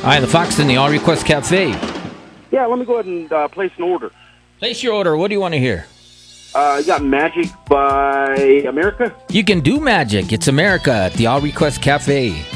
Hi, the Fox in the All Request Cafe. Yeah, let me go ahead and place an order. Place your order. What do you want to hear? You got Magic by America? You can do magic. It's America at the All Request Cafe.